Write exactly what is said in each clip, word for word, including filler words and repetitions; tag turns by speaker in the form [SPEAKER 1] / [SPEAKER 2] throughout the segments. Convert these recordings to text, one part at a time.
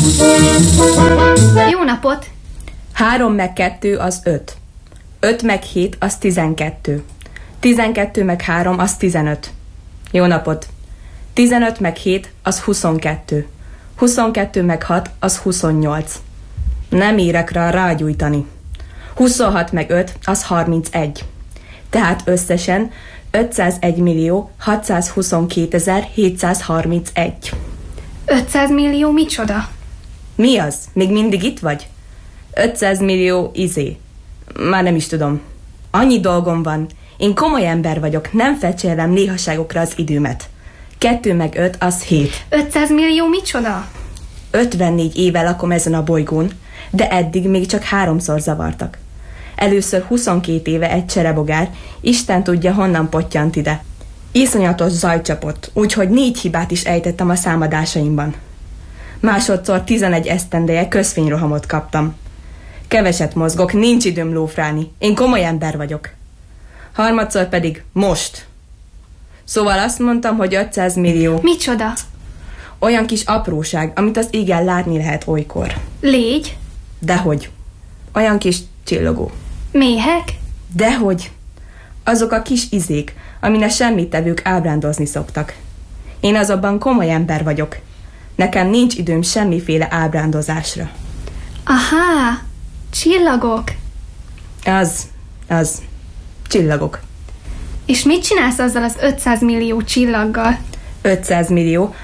[SPEAKER 1] Jó napot!
[SPEAKER 2] Három meg kettő az öt. Öt meg hét az tizenkettő. Tizenkettő meg három az tizenöt. Jó napot! Tizenöt meg hét az huszonkettő. Huszonkettő meg hat az huszonnyolc. Nem érek rá rágyújtani. Huszonhat meg öt az harmincegy. Tehát összesen ötszázegy millió hatszázhuszonkétezer-hétszázharmincegy.
[SPEAKER 1] ötszáz millió micsoda?
[SPEAKER 2] Mi az? Még mindig itt vagy? ötszáz millió izé. Már nem is tudom. Annyi dolgom van. Én komoly ember vagyok, nem fecsérlem néhaságokra az időmet. Kettő meg öt az hét.
[SPEAKER 1] ötszáz millió micsoda?
[SPEAKER 2] ötvennégy éve lakom ezen a bolygón, de eddig még csak háromszor zavartak. Először huszonkét éve egy cserebogár, Isten tudja honnan pottyant ide. Iszonyatos zaj csapott, úgyhogy négy hibát is ejtettem a számadásaimban. Másodszor tizenegy esztendeje közfényrohamot kaptam. Keveset mozgok, nincs időm lófrálni. Én komoly ember vagyok. Harmadszor pedig most. Szóval azt mondtam, hogy ötszáz millió...
[SPEAKER 1] Micsoda?
[SPEAKER 2] Olyan kis apróság, amit az égen látni lehet olykor.
[SPEAKER 1] Légy?
[SPEAKER 2] Dehogy. Olyan kis csillogó.
[SPEAKER 1] Méhek?
[SPEAKER 2] Dehogy. Azok a kis izék, amin a semmittevők ábrándozni szoktak. Én azonban komoly ember vagyok. Nekem nincs időm semmiféle ábrándozásra.
[SPEAKER 1] Aha, csillagok.
[SPEAKER 2] Az, az, csillagok.
[SPEAKER 1] És mit csinálsz azzal az ötszáz millió csillaggal?
[SPEAKER 2] ötszáz millió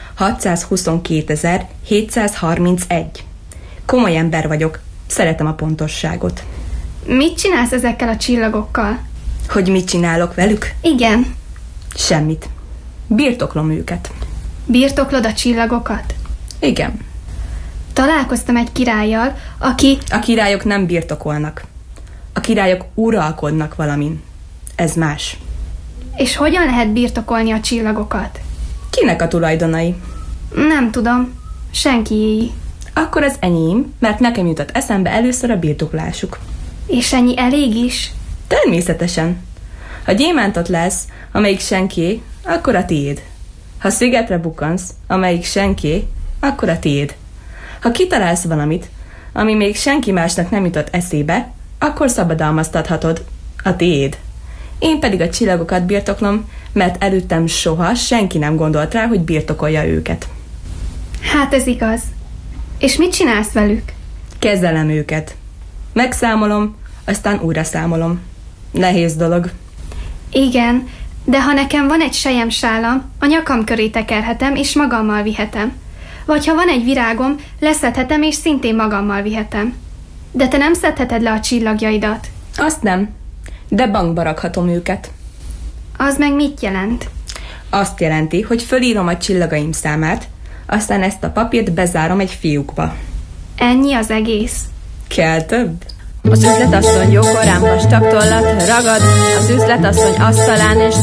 [SPEAKER 2] hatszázhuszonkétezer-hétszázharmincegy. Komoly ember vagyok, szeretem a pontosságot.
[SPEAKER 1] Mit csinálsz ezekkel a csillagokkal?
[SPEAKER 2] Hogy mit csinálok velük?
[SPEAKER 1] Igen.
[SPEAKER 2] Semmit. Birtoklom őket.
[SPEAKER 1] Birtoklod a csillagokat?
[SPEAKER 2] Igen.
[SPEAKER 1] Találkoztam egy királlyal, aki...
[SPEAKER 2] A királyok nem birtokolnak. A királyok uralkodnak valamin. Ez más.
[SPEAKER 1] És hogyan lehet birtokolni a csillagokat?
[SPEAKER 2] Kinek a tulajdonai?
[SPEAKER 1] Nem tudom. Senkiéi.
[SPEAKER 2] Akkor az enyém, mert nekem jutott eszembe először a birtoklásuk.
[SPEAKER 1] És ennyi elég is?
[SPEAKER 2] Természetesen. Ha gyémántot lesz, amelyik senkié, akkor a tiéd. Ha szigetre bukkansz, amelyik senkié, akkor a tiéd. Ha kitalálsz valamit, ami még senki másnak nem jutott eszébe, akkor szabadalmaztathatod. A tiéd. Én pedig a csillagokat birtoklom, mert előttem soha senki nem gondolt rá, hogy birtokolja őket.
[SPEAKER 1] Hát ez igaz. És mit csinálsz velük?
[SPEAKER 2] Kezelem őket. Megszámolom, aztán újra számolom. Nehéz dolog.
[SPEAKER 1] Igen, de ha nekem van egy selyemsálam, a nyakam köré tekerhetem, és magammal vihetem. Vagy ha van egy virágom, leszedhetem, és szintén magammal vihetem. De te nem szedheted le a csillagjaidat.
[SPEAKER 2] Azt nem, de bankba rakhatom őket.
[SPEAKER 1] Az meg mit jelent?
[SPEAKER 2] Azt jelenti, hogy fölírom a csillagaim számát, aztán ezt a papírt bezárom egy fiúkba.
[SPEAKER 1] Ennyi az egész.
[SPEAKER 2] Kell több? Az üzletasszony jókorán vastag tollat ragad, az üzletasszony asztalán és